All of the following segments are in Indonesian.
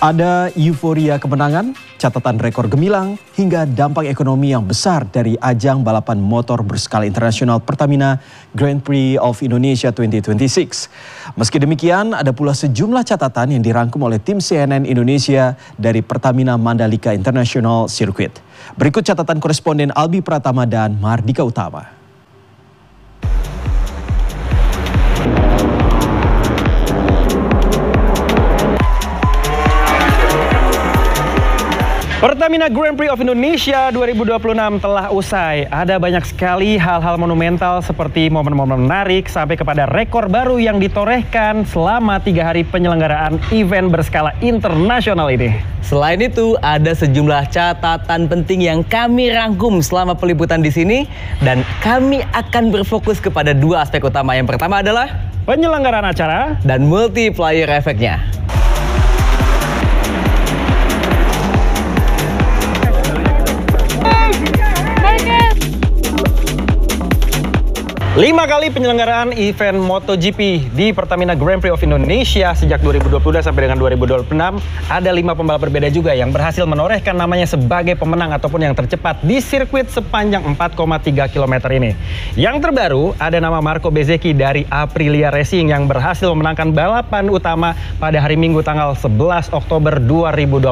Ada euforia kemenangan, catatan rekor gemilang, hingga dampak ekonomi yang besar dari ajang balapan motor berskala internasional Pertamina Grand Prix of Indonesia 2026. Meski demikian, ada pula sejumlah catatan yang dirangkum oleh tim CNN Indonesia dari Pertamina Mandalika International Circuit. Berikut catatan koresponden Albi Pratama dan Mardika Utama. Pertamina Grand Prix of Indonesia 2026 telah usai. Ada banyak sekali hal-hal monumental seperti momen-momen menarik sampai kepada rekor baru yang ditorehkan selama 3 hari penyelenggaraan event berskala internasional ini. Selain itu, ada sejumlah catatan penting yang kami rangkum selama peliputan di sini dan kami akan berfokus kepada 2 aspek utama. Yang pertama adalah penyelenggaraan acara dan multiplier efeknya. 5 kali penyelenggaraan event MotoGP di Pertamina Grand Prix of Indonesia sejak 2022 sampai dengan 2026. Ada 5 pembalap berbeda juga yang berhasil menorehkan namanya sebagai pemenang ataupun yang tercepat di sirkuit sepanjang 4,3 km ini. Yang terbaru ada nama Marco Bezzecchi dari Aprilia Racing yang berhasil memenangkan balapan utama pada hari Minggu tanggal 11 Oktober 2026.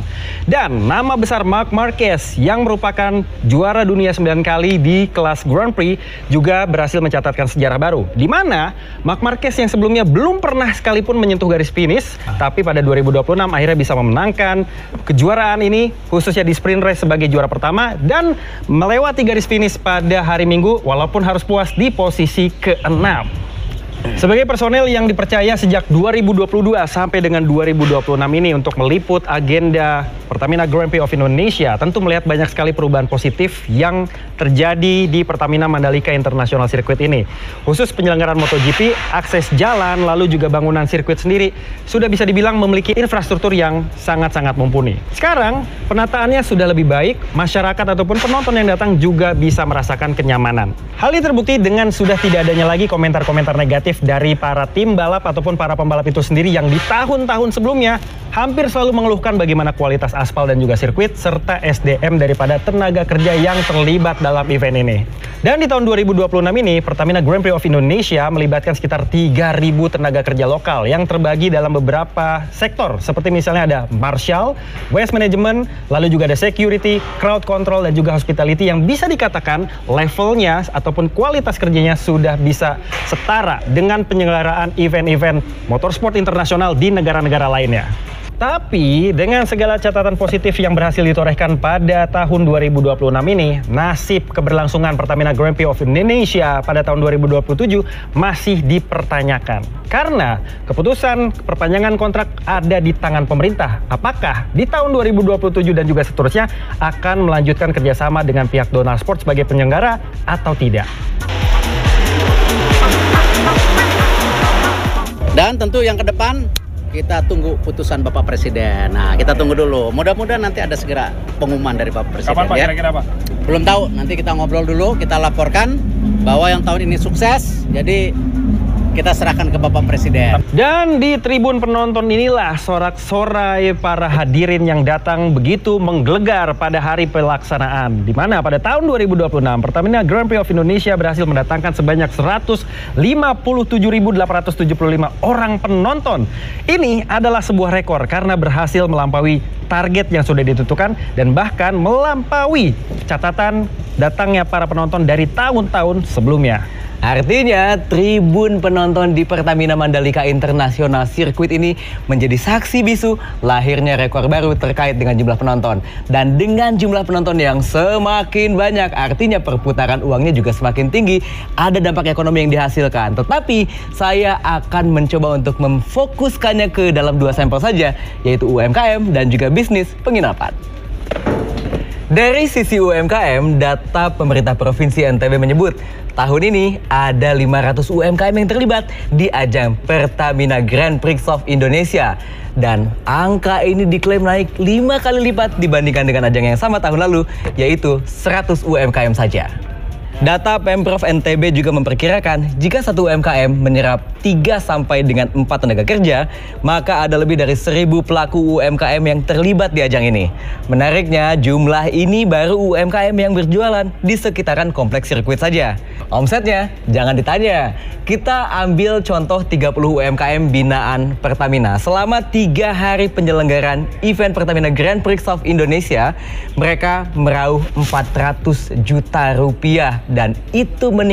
Dan nama besar Marc Marquez yang merupakan juara dunia 9 kali di kelas Grand Prix juga berhasil mencatatkan sejarah baru, di mana Marc Marquez yang sebelumnya belum pernah sekalipun menyentuh garis finish, tapi pada 2026 akhirnya bisa memenangkan kejuaraan ini, khususnya di sprint race sebagai juara pertama, dan melewati garis finish pada hari Minggu, walaupun harus puas di posisi ke-6. Sebagai personel yang dipercaya sejak 2022 sampai dengan 2026 ini untuk meliput agenda Pertamina Grand Prix of Indonesia, tentu melihat banyak sekali perubahan positif yang terjadi di Pertamina Mandalika International Circuit ini. Khusus penyelenggaraan MotoGP, akses jalan, lalu juga bangunan sirkuit sendiri sudah bisa dibilang memiliki infrastruktur yang sangat-sangat mumpuni. Sekarang, penataannya sudah lebih baik, masyarakat ataupun penonton yang datang juga bisa merasakan kenyamanan. Hal ini terbukti dengan sudah tidak adanya lagi komentar-komentar negatif dari para tim balap ataupun para pembalap itu sendiri yang di tahun-tahun sebelumnya hampir selalu mengeluhkan bagaimana kualitas aspal dan juga sirkuit serta SDM daripada tenaga kerja yang terlibat dalam event ini. Dan di tahun 2026 ini, Pertamina Grand Prix of Indonesia melibatkan sekitar 3.000 tenaga kerja lokal yang terbagi dalam beberapa sektor, seperti misalnya ada marshal, waste management, lalu juga ada security, crowd control, dan juga hospitality yang bisa dikatakan levelnya ataupun kualitas kerjanya sudah bisa setara dengan penyelenggaraan event-event motorsport internasional di negara-negara lainnya. Tapi dengan segala catatan positif yang berhasil ditorehkan pada tahun 2026 ini, nasib keberlangsungan Pertamina Grand Prix of Indonesia pada tahun 2027 masih dipertanyakan. Karena keputusan perpanjangan kontrak ada di tangan pemerintah. Apakah di tahun 2027 dan juga seterusnya akan melanjutkan kerjasama dengan pihak Donald Sport sebagai penyelenggara atau tidak? Dan tentu yang ke depan kita tunggu putusan Bapak Presiden. Nah, kita tunggu dulu. Mudah-mudahan nanti ada segera pengumuman dari Bapak Presiden. Kapan Pak, ya. kira-kira Pak? Belum tahu, nanti kita ngobrol dulu, kita laporkan bahwa yang tahun ini sukses. Jadi kita serahkan ke Bapak Presiden. Dan di tribun penonton inilah sorak-sorai para hadirin yang datang begitu menggelegar pada hari pelaksanaan. Di mana pada tahun 2026 Pertamina Grand Prix of Indonesia berhasil mendatangkan sebanyak 157.875 orang penonton. Ini adalah sebuah rekor karena berhasil melampaui target yang sudah ditentukan dan bahkan melampaui catatan datangnya para penonton dari tahun-tahun sebelumnya. Artinya, tribun penonton di Pertamina Mandalika International Circuit ini menjadi saksi bisu lahirnya rekor baru terkait dengan jumlah penonton. Dan dengan jumlah penonton yang semakin banyak, artinya perputaran uangnya juga semakin tinggi, ada dampak ekonomi yang dihasilkan. Tetapi, saya akan mencoba untuk memfokuskannya ke dalam 2 sampel saja, yaitu UMKM dan juga bisnis penginapan. Dari sisi UMKM, data pemerintah Provinsi NTB menyebut tahun ini ada 500 UMKM yang terlibat di ajang Pertamina Grand Prix of Indonesia. Dan angka ini diklaim naik 5 kali lipat dibandingkan dengan ajang yang sama tahun lalu, yaitu 100 UMKM saja. Data Pemprov NTB juga memperkirakan jika satu UMKM menyerap 3 sampai dengan 4 tenaga kerja, maka ada lebih dari 1.000 pelaku UMKM yang terlibat di ajang ini. Menariknya, jumlah ini baru UMKM yang berjualan di sekitaran kompleks sirkuit saja. Omsetnya, jangan ditanya. Kita ambil contoh 30 UMKM binaan Pertamina. Selama 3 hari penyelenggaraan event Pertamina Grand Prix of Indonesia, mereka meraup 400 juta rupiah dan itu